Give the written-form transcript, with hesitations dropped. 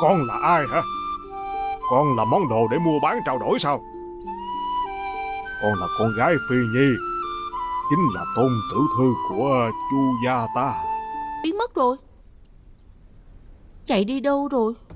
Con là ai hả? Con là món đồ để mua bán trao đổi sao? Con là con gái Phi Nhi, chính là tôn tử thư của Chu gia ta. Biến mất rồi. Chạy đi đâu rồi?